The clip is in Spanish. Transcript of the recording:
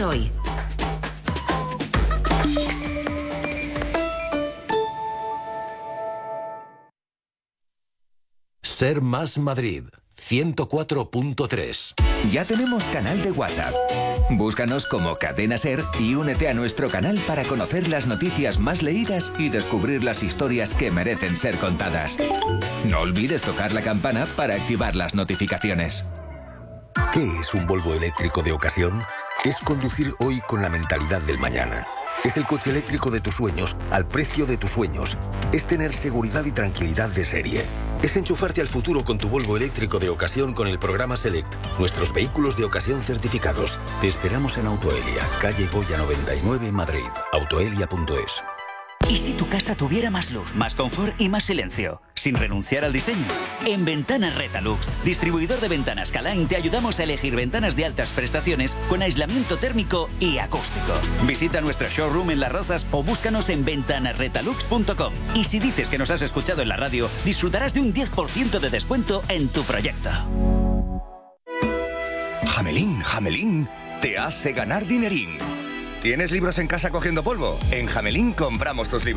hoy. Ser Más Madrid, 104.3. Ya tenemos canal de WhatsApp. Búscanos como Cadena Ser y únete a nuestro canal para conocer las noticias más leídas y descubrir las historias que merecen ser contadas. No olvides tocar la campana para activar las notificaciones. ¿Qué es un Volvo eléctrico de ocasión? Es conducir hoy con la mentalidad del mañana. Es el coche eléctrico de tus sueños al precio de tus sueños. Es tener seguridad y tranquilidad de serie. Es enchufarte al futuro con tu Volvo eléctrico de ocasión con el programa Select. Nuestros vehículos de ocasión certificados. Te esperamos en Autoelia, calle Goya 99, Madrid. Autoelia.es. ¿Y si tu casa tuviera más luz, más confort y más silencio? Sin renunciar al diseño. En Ventanas Retalux, distribuidor de ventanas Calain, te ayudamos a elegir ventanas de altas prestaciones con aislamiento térmico y acústico. Visita nuestro showroom en Las Rozas o búscanos en ventanasretalux.com. Y si dices que nos has escuchado en la radio, disfrutarás de un 10% de descuento en tu proyecto. Jamelín, te hace ganar dinerín. ¿Tienes libros en casa cogiendo polvo? En Jamelín compramos tus libros.